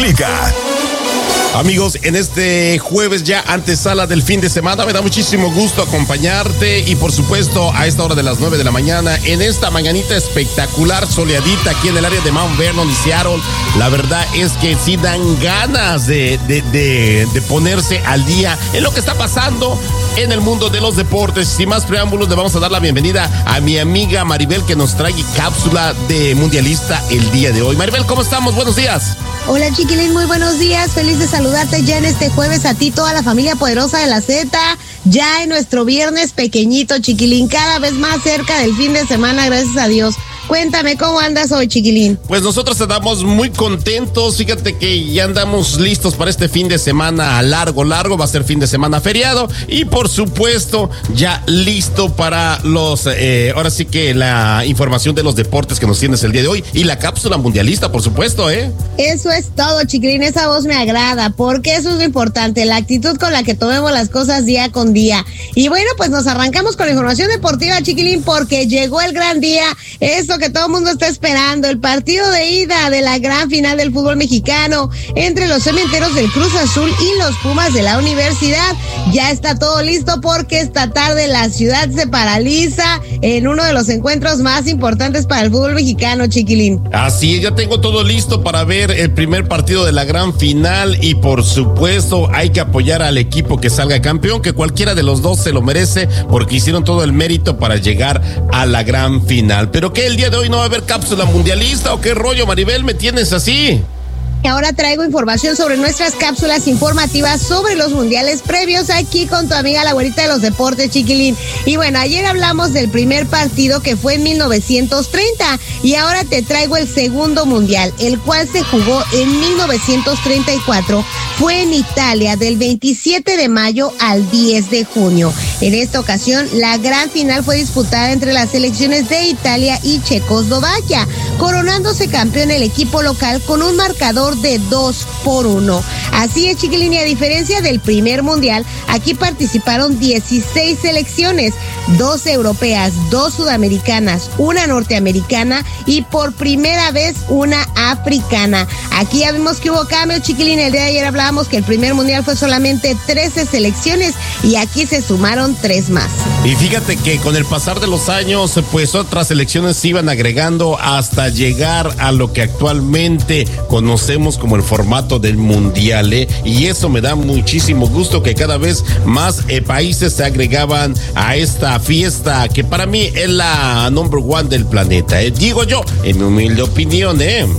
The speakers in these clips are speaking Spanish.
Ciclíca. Amigos, en este jueves ya antesala del fin de semana, me da muchísimo gusto acompañarte y por supuesto a esta hora de las 9 de la mañana, en esta mañanita espectacular, soleadita aquí en el área de Mount Vernon y Seattle. La verdad es que sí dan ganas de ponerse al día en lo que está pasando en el mundo de los deportes. Sin más preámbulos, le vamos a dar la bienvenida a mi amiga Maribel, que nos trae cápsula de mundialista el día de hoy. Maribel, ¿cómo estamos? Buenos días. Hola, Chiquilín, muy buenos días. Feliz de saludarte ya en este jueves a ti, toda la familia poderosa de la Z. Ya en nuestro viernes pequeñito, Chiquilín, cada vez más cerca del fin de semana, gracias a Dios. Cuéntame, ¿cómo andas hoy, Chiquilín? Pues nosotros andamos muy contentos. Fíjate que ya andamos listos para este fin de semana largo. Va a ser fin de semana feriado. Y por supuesto, ya listo para ahora sí que la información de los deportes que nos tienes el día de hoy. Y la cápsula mundialista, por supuesto, Eso es todo, Chiquilín. Esa voz me agrada, porque eso es lo importante, la actitud con la que tomemos las cosas día con día. Y bueno, pues nos arrancamos con la información deportiva, Chiquilín, porque llegó el gran día. Eso que todo el mundo está esperando, el partido de ida de la gran final del fútbol mexicano entre los cementeros del Cruz Azul y los Pumas de la Universidad. Ya está todo listo porque esta tarde la ciudad se paraliza en uno de los encuentros más importantes para el fútbol mexicano, Chiquilín. Así es, ya tengo todo listo para ver el primer partido de la gran final y por supuesto hay que apoyar al equipo que salga campeón, que cualquiera de los dos se lo merece porque hicieron todo el mérito para llegar a la gran final. Pero que el día de hoy no va a haber cápsula mundialista o qué rollo, Maribel, me tienes así. Ahora traigo información sobre nuestras cápsulas informativas sobre los mundiales previos aquí con tu amiga la güerita de los deportes, Chiquilín. Y bueno, ayer hablamos del primer partido que fue en 1930 y ahora te traigo el segundo mundial, el cual se jugó en 1934. Fue en Italia del 27 de mayo al 10 de junio. En esta ocasión, la gran final fue disputada entre las selecciones de Italia y Checoslovaquia, coronándose campeón el equipo local con un marcador de 2-1. Así es, Chiquilín, y a diferencia del primer mundial, aquí participaron 16 selecciones, 2 europeas, 2 sudamericanas, una norteamericana y por primera vez una africana. Aquí ya vimos que hubo cambios, Chiquilín. El día de ayer hablábamos que el primer mundial fue solamente 13 selecciones y aquí se sumaron 3 más. Y fíjate que con el pasar de los años, pues otras selecciones se iban agregando hasta llegar a lo que actualmente conocemos como el formato del mundial, y eso me da muchísimo gusto que cada vez más países se agregaban a esta fiesta que para mí es la number one del planeta, digo yo, en mi humilde opinión,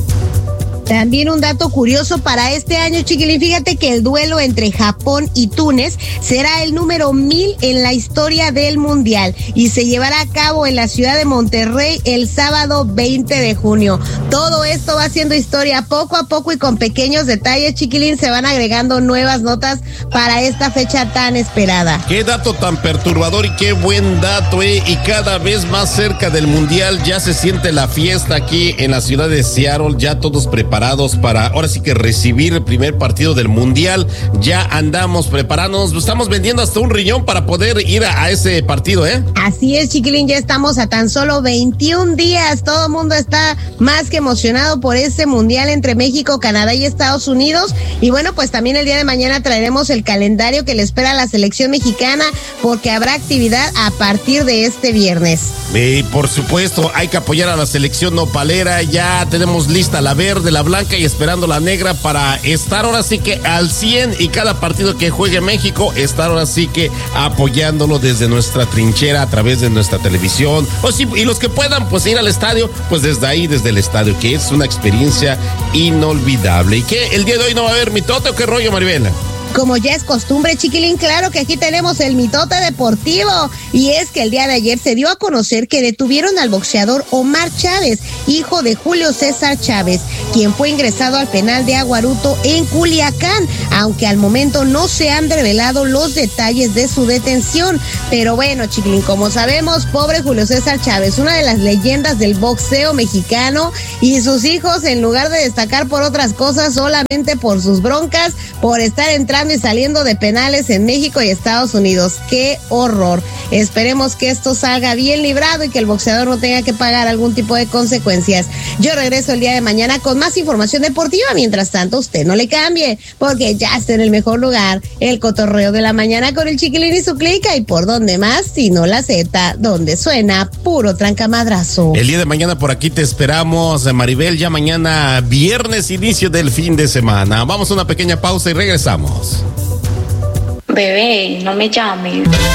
También un dato curioso para este año, Chiquilín, fíjate que el duelo entre Japón y Túnez será el número 1000 en la historia del Mundial y se llevará a cabo en la ciudad de Monterrey el sábado 20 de junio. Todo esto va haciendo historia poco a poco y con pequeños detalles, Chiquilín, se van agregando nuevas notas para esta fecha tan esperada. Qué dato tan perturbador y qué buen dato, y cada vez más cerca del Mundial ya se siente la fiesta aquí en la ciudad de Seattle, ya todos preparados para ahora sí que recibir el primer partido del mundial. Ya andamos preparándonos, estamos vendiendo hasta un riñón para poder ir a ese partido, Así es, Chiquilín, ya estamos a tan solo 21 días, todo el mundo está más que emocionado por ese mundial entre México, Canadá y Estados Unidos. Y bueno, pues también el día de mañana traeremos el calendario que le espera a la selección mexicana porque habrá actividad a partir de este viernes. Y por supuesto hay que apoyar a la selección nopalera, ya tenemos lista la verde, la blanca y esperando la negra para estar ahora sí que al 100 y cada partido que juegue México, estar ahora sí que apoyándolo desde nuestra trinchera a través de nuestra televisión, y los que puedan pues ir al estadio, pues desde ahí, desde el estadio, que es una experiencia inolvidable. ¿Y qué? ¿El día de hoy no va a haber mitote o qué rollo, Maribel? Como ya es costumbre, Chiquilín, claro que aquí tenemos el mitote deportivo. Y es que el día de ayer se dio a conocer que detuvieron al boxeador Omar Chávez, hijo de Julio César Chávez, quien fue ingresado al penal de Aguaruto en Culiacán, aunque al momento no se han revelado los detalles de su detención. Pero bueno, Chiquilín, como sabemos, pobre Julio César Chávez, una de las leyendas del boxeo mexicano, y sus hijos, en lugar de destacar por otras cosas, solamente por sus broncas, por estar entrando entrando y saliendo de penales en México y Estados Unidos. ¡Qué horror! Esperemos que esto salga bien librado y que el boxeador no tenga que pagar algún tipo de consecuencias. Yo regreso el día de mañana con más información deportiva. Mientras tanto, usted no le cambie, porque ya está en el mejor lugar, el cotorreo de la mañana con el Chiquilín y su clica. Y por donde más, sino la Z, donde suena puro trancamadrazo. El día de mañana por aquí te esperamos, Maribel. Ya mañana, viernes, inicio del fin de semana. Vamos a una pequeña pausa y regresamos. Bebé, no me llames.